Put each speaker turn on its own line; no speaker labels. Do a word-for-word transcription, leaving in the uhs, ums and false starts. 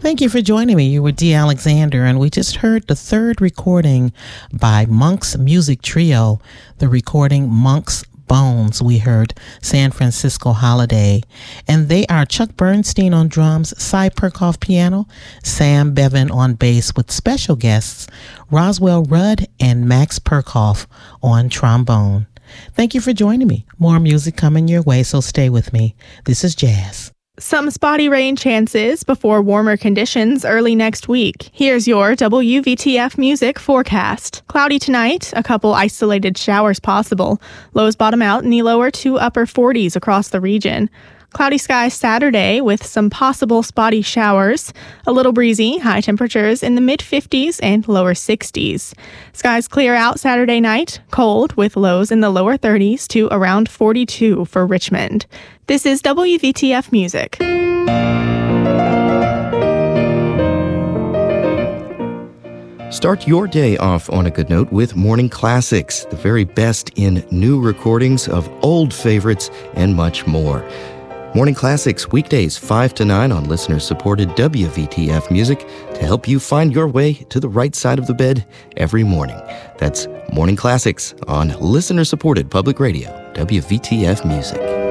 Thank you for joining me. You were Dee Alexander, and we just heard the third recording by Monk's Music Trio, the recording Monk's Bones. We heard San Francisco Holiday, and they are Chuck Bernstein on drums, Cy Perkoff piano, Sam Bevan on bass, with special guests Roswell Rudd and Max Perkoff on trombone. Thank you for joining me. More music coming your way, so stay with me. This is Jazz.
Some spotty rain chances before warmer conditions early next week. Here's your W V T F music forecast. Cloudy tonight, a couple isolated showers possible. Lows bottom out in the lower to upper forties across the region. Cloudy skies Saturday with some possible spotty showers. A little breezy, high temperatures in the mid-fifties and lower sixties. Skies clear out Saturday night, cold with lows in the lower thirties to around forty-two for Richmond. This is W V T F Music.
Start your day off on a good note with Morning Classics, the very best in new recordings of old favorites and much more. Morning Classics, weekdays five to nine on listener-supported W V T F Music to help you find your way to the right side of the bed every morning. That's Morning Classics on listener-supported public radio, W V T F Music.